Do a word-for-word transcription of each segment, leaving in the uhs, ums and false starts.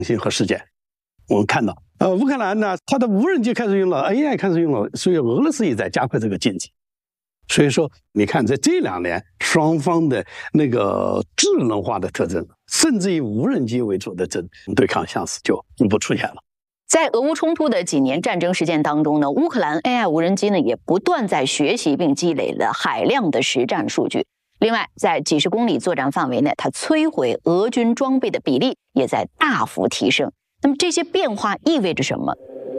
性和事件。我们看到，呃，乌克兰呢，它的无人机开始用了 ，A I 开始用了，所以俄罗斯也在加快这个进程。所以说，你看在这两年，双方的那个智能化的特征，甚至以无人机为主的这种对抗相似就逐步出现了。 在俄乌冲突的几年战争实践当中呢，乌克兰 A I 无人机呢也不断在学习并积累了海量的实战数据。另外，在几十公里作战范围内，它摧毁俄军装备的比例也在大幅提升。那么这些变化意味着什么？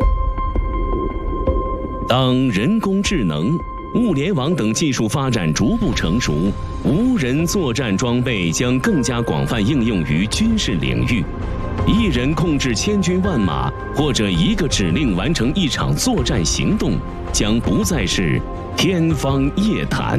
当人工智能、物联网等技术发展逐步成熟，无人作战装备将更加广泛应用于军事领域。一人控制千军万马，或者一个指令完成一场作战行动，将不再是天方夜谭。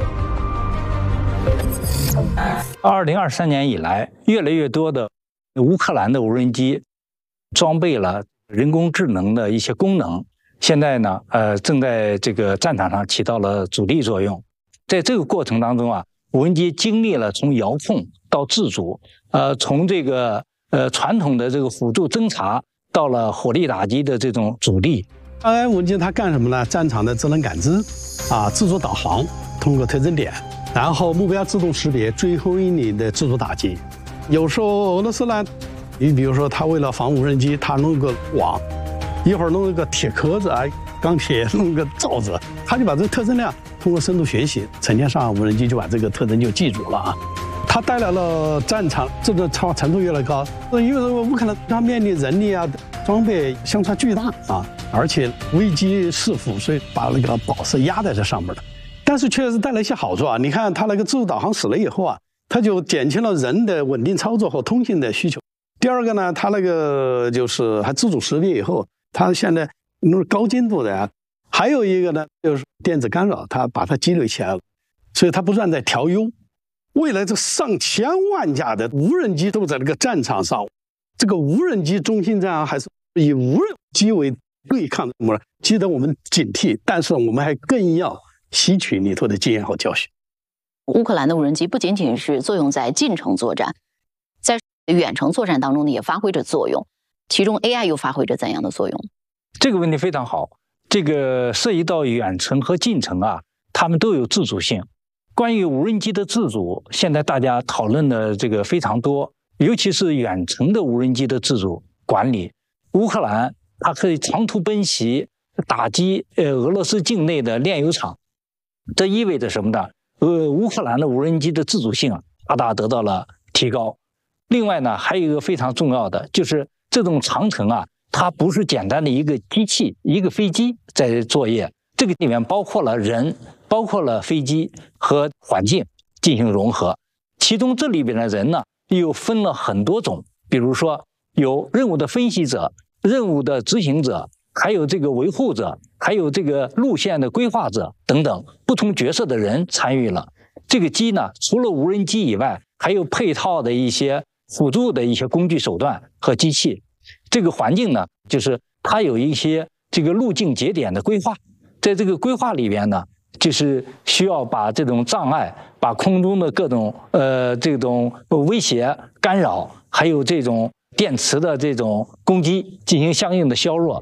二零二三年以来，越来越多的乌克兰的无人机装备了人工智能的一些功能，现在呢，呃，正在这个战场上起到了主力作用。在这个过程当中啊，无人机经历了从遥控到自主，呃，从这个呃传统的这个辅助侦察到了火力打击的这种主力。 A I 无人机它干什么呢？战场的智能感知啊，自主导航，通过特征点，然后目标自动识别，最后一里的自主打击。有时候俄罗斯呢，你比如说他为了防无人机，他弄个网，一会儿弄一个铁壳子啊，钢铁弄个罩子，他就把这个特征量通过深度学习，成天上无人机就把这个特征就记住了啊。它带来了战场这个超程度越来越高，因为乌克兰它面临人力啊装备相差巨大啊，而且危机四伏，所以把那个宝石压在这上面了。但是确实带来一些好处啊，你看它那个自动导航死了以后啊，它就减轻了人的稳定操作和通信的需求。第二个呢，它那个就是还自主识别以后，它现在那高精度的呀、啊。还有一个呢，就是电子干扰，它把它积累起来了，所以它不断在调优。未来这上千万架的无人机都在这个战场上，这个无人机中心战还是以无人机为对抗的目标，值得我们警惕。但是我们还更要吸取里头的经验和教训。 乌克兰的无人机不仅仅是作用在近程作战，在远程作战当中呢也发挥着作用。其中 A I 又发挥着怎样的作用？ 这个问题非常好。这个涉及到远程和近程啊，它们都有自主性。关于无人机的自主，现在大家讨论的这个非常多，尤其是远程的无人机的自主管理。乌克兰它可以长途奔袭，打击呃俄罗斯境内的炼油厂，这意味着什么呢？呃，乌克兰的无人机的自主性啊，大大得到了提高。另外呢，还有一个非常重要的，就是这种长程啊，它不是简单的一个机器、一个飞机在作业，这个里面包括了人。包括了飞机和环境进行融合，其中这里边的人呢，又分了很多种，比如说有任务的分析者、任务的执行者，还有这个维护者，还有这个路线的规划者等等，不同角色的人参与了。这个机呢，除了无人机以外，还有配套的一些辅助的一些工具手段和机器。这个环境呢，就是它有一些这个路径节点的规划，在这个规划里边呢，就是需要把这种障碍，把空中的各种呃这种威胁、干扰，还有这种电磁的这种攻击进行相应的削弱。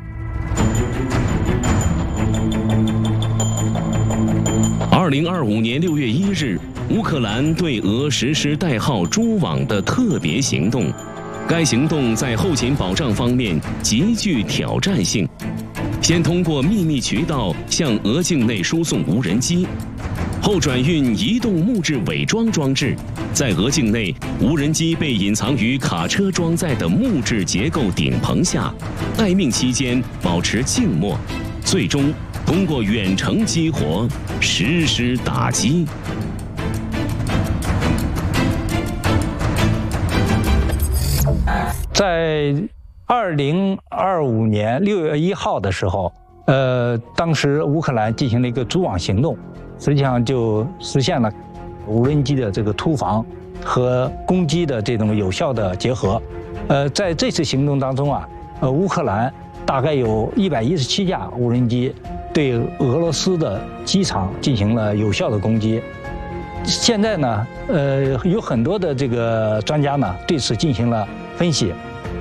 二零二五年六月一日，乌克兰对俄实施代号“蛛网”的特别行动，该行动在后勤保障方面极具挑战性。先通过秘密渠道向俄境内输送无人机，后转运移动木质伪装装置。在俄境内，无人机被隐藏于卡车装载的木质结构顶棚下，待命期间保持静默，最终通过远程激活实施打击。 在二零二五年六月一号的时候，呃，当时乌克兰进行了一个蛛网行动，实际上就实现了无人机的这个突防和攻击的这种有效的结合。呃，在这次行动当中啊，呃，乌克兰大概有一百一十七架无人机对俄罗斯的机场进行了有效的攻击。现在呢，呃，有很多的这个专家呢对此进行了分析。